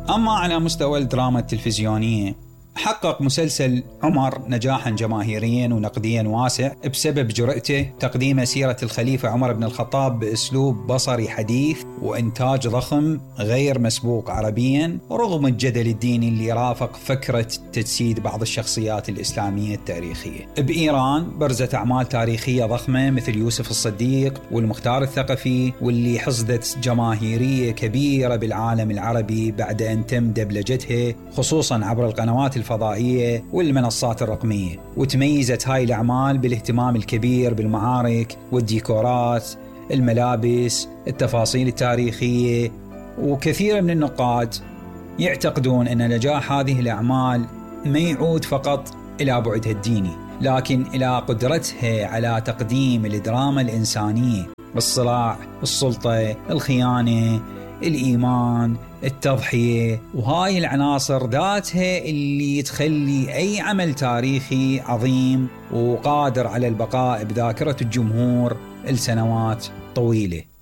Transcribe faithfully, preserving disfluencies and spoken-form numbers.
أما على مستوى الدراما التلفزيونية، حقق مسلسل عمر نجاحاً جماهيرياً ونقدياً واسع بسبب جرأته تقديم سيرة الخليفة عمر بن الخطاب بأسلوب بصري حديث وإنتاج ضخم غير مسبوق عربياً، رغم الجدل الديني اللي رافق فكرة تجسيد بعض الشخصيات الإسلامية التاريخية. بإيران برزت أعمال تاريخية ضخمة مثل يوسف الصديق والمختار الثقفي، واللي حصدت جماهيرية كبيرة بالعالم العربي بعد أن تم دبلجتها خصوصاً عبر القنوات الفضائية والمنصات الرقمية. وتميزت هاي الأعمال بالاهتمام الكبير بالمعارك والديكورات، الملابس، التفاصيل التاريخية. وكثير من النقاد يعتقدون أن نجاح هذه الأعمال ما يعود فقط إلى بعدها الديني، لكن إلى قدرتها على تقديم الدراما الإنسانية، الصراع، السلطة، الخيانة، الإيمان، التضحية. وهاي العناصر ذاتها اللي تخلي أي عمل تاريخي عظيم وقادر على البقاء بذاكرة الجمهور لسنوات طويلة.